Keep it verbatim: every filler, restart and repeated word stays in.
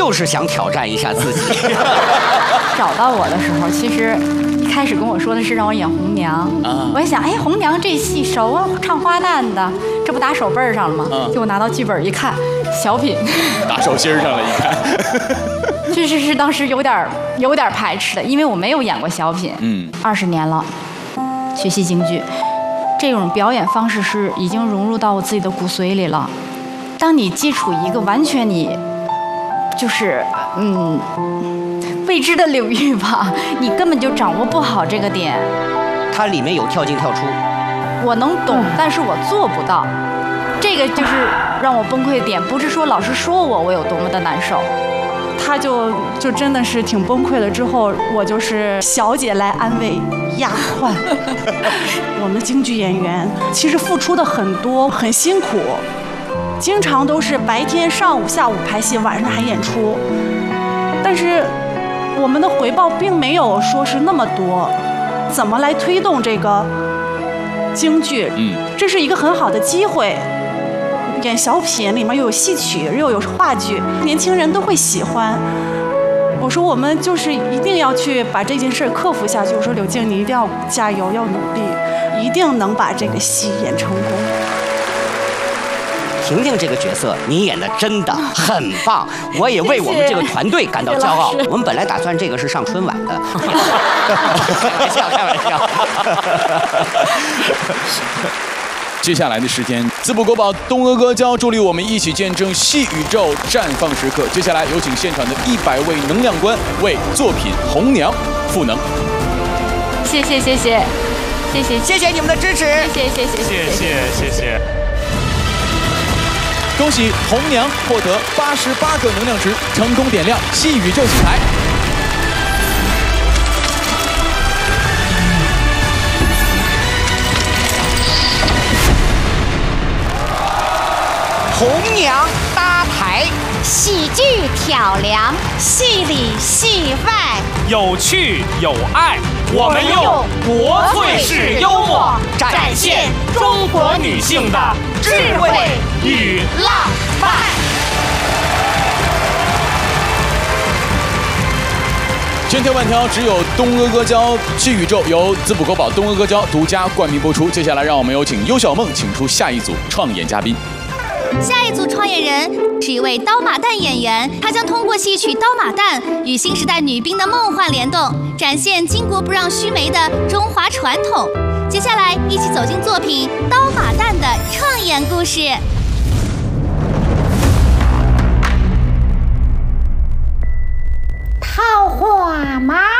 就是想挑战一下自己。 找到我的时候，其实一开始跟我说的是让我演红娘，啊、我一想，哎，红娘这戏熟啊，唱花旦的，这不打手背上了吗？啊、结果拿到剧本一看，小品， 打手心上了，一看。 确实是当时有点有点排斥的，因为我没有演过小品，嗯，二十年了，学习京剧，这种表演方式是已经融入到我自己的骨髓里了。当你接触一个完全你就是嗯未知的领域吧，你根本就掌握不好这个点。 它里面有跳进跳出， 我能懂，但是我做不到。这个就是让我崩溃的点，不是说老师说我我有多么的难受。 他就就真的是挺崩溃了。之后我就是小姐来安慰丫鬟。我们京剧演员其实付出的很多，很辛苦，经常都是白天上午下午排戏，晚上还演出，但是我们的回报并没有说是那么多。怎么来推动这个京剧？嗯，这是一个很好的机会。演小品里面又有戏曲又有话剧，年轻人都会喜欢。我说我们就是一定要去把这件事克服下去。我说柳静，你一定要加油，要努力，一定能把这个戏演成功。 婷婷这个角色你演的真的很棒，我也为我们这个团队感到骄傲。我们本来打算这个是上春晚的，开玩笑，开玩笑。 接下来的时间，淄博国宝东阿阿胶助力我们一起见证戏宇宙绽放时刻。接下来有请现场的一百位能量官为作品《红娘》赋能。 谢谢谢谢谢谢谢谢你们的支持， 谢谢谢谢谢谢谢谢。 恭喜红娘获得八十八个能量值，成功点亮戏宇宙金牌。 红娘搭台， 喜剧挑梁，戏里戏外， 有趣有爱。我们用国粹式幽默展现中国女性的智慧与浪漫。 千挑万挑，只有东阿阿胶戏宇宙由淄博国宝东阿阿胶独家冠名播出。接下来，让我们有请优小梦请出下一组创演嘉宾。 下一组创演人是一位刀马旦演员，他将通过戏曲《刀马旦》与新时代女兵的梦幻联动，展现巾帼不让须眉的中华传统。接下来，一起走进作品《刀马旦》的创演故事。 桃花马